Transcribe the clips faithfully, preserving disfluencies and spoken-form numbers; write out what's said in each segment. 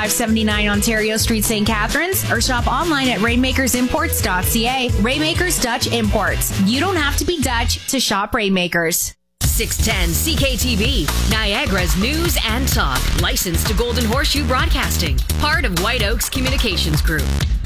five seventy-nine Ontario Street, Saint Catharines, or shop online at rainmakers imports dot c a. Rainmakers Dutch Imports. You don't have to be Dutch to shop Rainmakers. six ten C K T V, Niagara's news and talk. Licensed to Golden Horseshoe Broadcasting. Part of White Oaks Communications Group.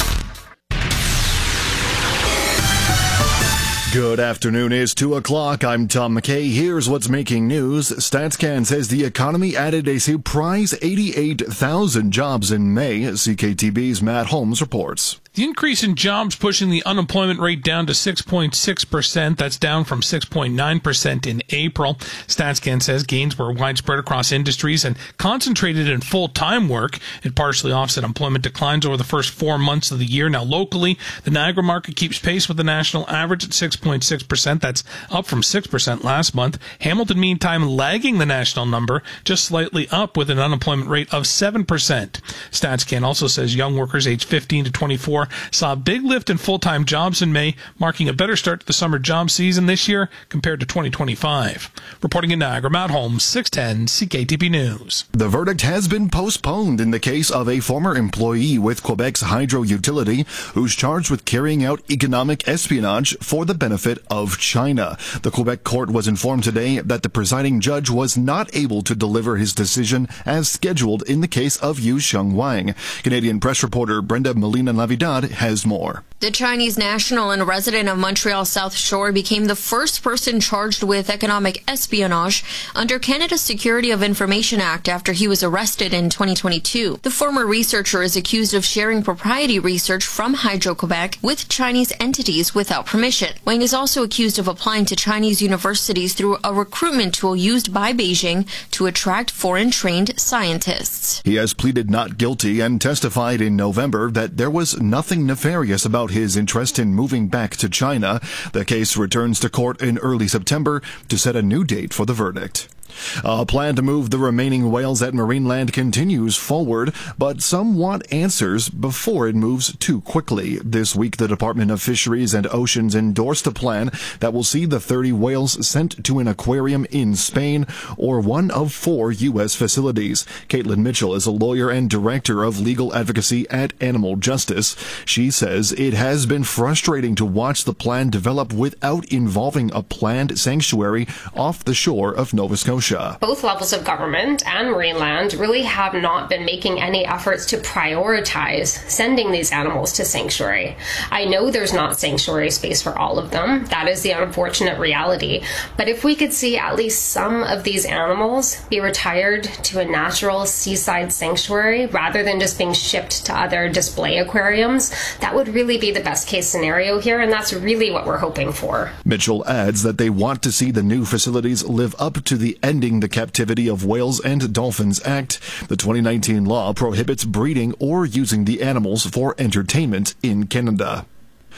Good afternoon. It's two o'clock. I'm Tom McKay. Here's what's making news. StatsCan says the economy added a surprise eighty-eight thousand jobs in May. C K T V's Matt Holmes reports. The increase in jobs pushing the unemployment rate down to six point six percent. That's down from six point nine percent in April. StatsCan says gains were widespread across industries and concentrated in full-time work. It partially offset employment declines over the first four months of the year. Now, locally, the Niagara market keeps pace with the national average at six point six percent. That's up from six percent last month. Hamilton, meantime, lagging the national number, just slightly up with an unemployment rate of seven percent. StatsCan also says young workers aged fifteen to twenty-four saw a big lift in full-time jobs in May, marking a better start to the summer job season this year compared to twenty twenty-five. Reporting in Niagara, Matt Holmes, six ten C K T V News. The verdict has been postponed in the case of a former employee with Quebec's hydro utility who's charged with carrying out economic espionage for the benefit of China. The Quebec court was informed today that the presiding judge was not able to deliver his decision as scheduled in the case of Yu Sheng Wang. Canadian press reporter Brenda Molina-Navidad has more. The Chinese national and resident of Montreal South Shore became the first person charged with economic espionage under Canada's Security of Information Act after he was arrested in twenty twenty-two. The former researcher is accused of sharing proprietary research from Hydro-Quebec with Chinese entities without permission. Wang is also accused of applying to Chinese universities through a recruitment tool used by Beijing to attract foreign-trained scientists. He has pleaded not guilty and testified in November that there was nothing nefarious about his interest in moving back to China. The case returns to court in early September to set a new date for the verdict. A plan to move the remaining whales at Marineland continues forward, but some want answers before it moves too quickly. This week, the Department of Fisheries and Oceans endorsed a plan that will see the thirty whales sent to an aquarium in Spain or one of four U S facilities. Caitlin Mitchell is a lawyer and director of legal advocacy at Animal Justice. She says it has been frustrating to watch the plan develop without involving a planned sanctuary off the shore of Nova Scotia. Both levels of government and Marineland really have not been making any efforts to prioritize sending these animals to sanctuary. I know there's not sanctuary space for all of them. That is the unfortunate reality. But if we could see at least some of these animals be retired to a natural seaside sanctuary rather than just being shipped to other display aquariums, that would really be the best case scenario here, and that's really what we're hoping for. Mitchell adds that they want to see the new facilities live up to the Ending the Captivity of Whales and Dolphins Act. The twenty nineteen law prohibits breeding or using the animals for entertainment in Canada.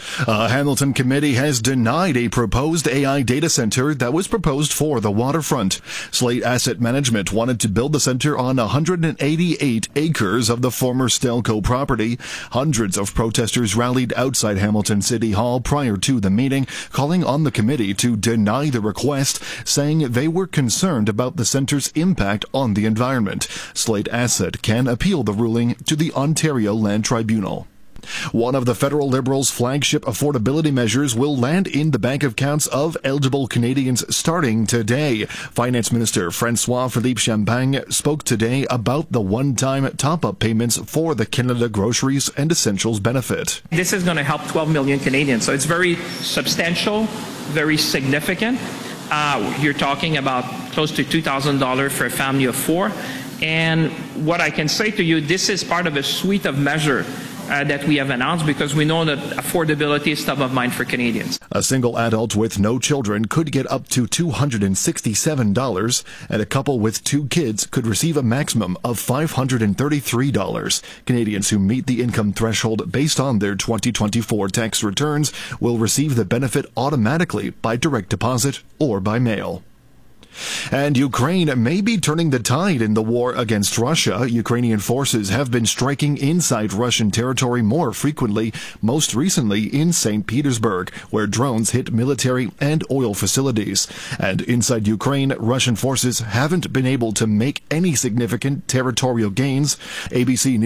A Hamilton committee has denied a proposed A I data center that was proposed for the waterfront. Slate Asset Management wanted to build the center on one hundred eighty-eight acres of the former Stelco property. Hundreds of protesters rallied outside Hamilton City Hall prior to the meeting, calling on the committee to deny the request, saying they were concerned about the center's impact on the environment. Slate Asset can appeal the ruling to the Ontario Land Tribunal. One of the federal Liberals' flagship affordability measures will land in the bank accounts of eligible Canadians starting today. Finance Minister François-Philippe Champagne spoke today about the one-time top-up payments for the Canada Groceries and Essentials benefit. This is going to help twelve million Canadians, so it's very substantial, very significant. Uh, you're talking about close to two thousand dollars for a family of four. And what I can say to you, this is part of a suite of measures Uh, that we have announced because we know that affordability is top of mind for Canadians. A single adult with no children could get up to two hundred sixty-seven dollars, and a couple with two kids could receive a maximum of five hundred thirty-three dollars. Canadians who meet the income threshold based on their twenty twenty-four tax returns will receive the benefit automatically by direct deposit or by mail. And Ukraine may be turning the tide in the war against Russia. Ukrainian forces have been striking inside Russian territory more frequently, most recently in Saint Petersburg, where drones hit military and oil facilities. And inside Ukraine, Russian forces haven't been able to make any significant territorial gains. A B C